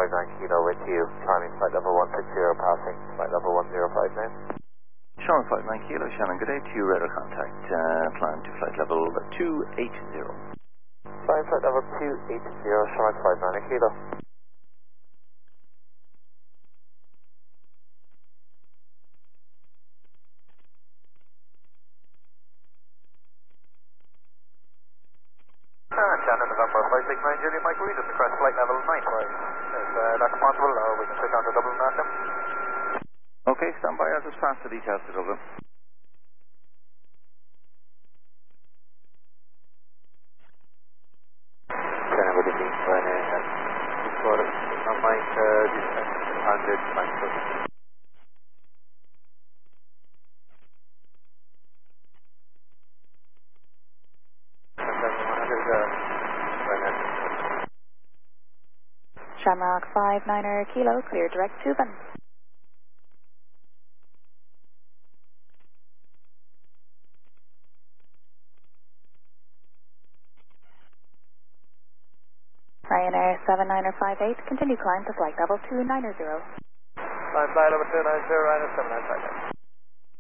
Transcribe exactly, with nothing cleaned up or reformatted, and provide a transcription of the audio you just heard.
five nine Kilo with you, climbing flight level one six zero, passing flight level one zero five nine. Shannon five nine Kilo, Shannon, good day to you, radar contact, uh, climb to flight level two eight zero. Climb flight level two eight zero, Shannon five nine Kilo. Uh, Shannon November five six nine Juliet Mike, we just across flight level nine five. If uh, that's possible, uh, we can switch on to Dublin Random. Okay, stand by, I'll just pass the details to Dublin. Shannon, good evening, when uh, sort of on my uh, one hundred Frankfurt. Shamrock five niner Kilo, clear direct to them. Ryanair seven niner five eight, continue climb to flight level two nine zero. Climb flight level two nine zero, Ryanair seven nine five eight.